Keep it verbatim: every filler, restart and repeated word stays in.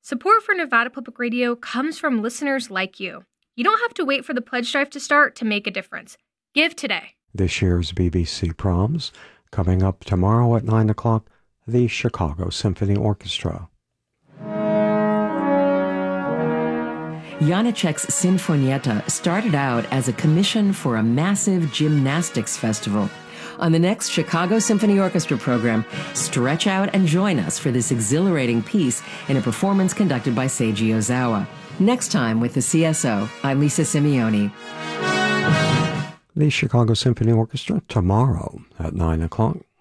Support for Nevada Public Radio comes from listeners like you. You don't have to wait for the pledge drive to start to make a difference. Give today. This year's B B C Proms, coming up tomorrow at nine o'clock, the Chicago Symphony Orchestra. Janacek's Sinfonietta started out as a commission for a massive gymnastics festival. On the next Chicago Symphony Orchestra program, stretch out and join us for this exhilarating piece in a performance conducted by Seiji Ozawa. Next time with the C S O, I'm Lisa Simeoni. The Chicago Symphony Orchestra tomorrow at nine o'clock.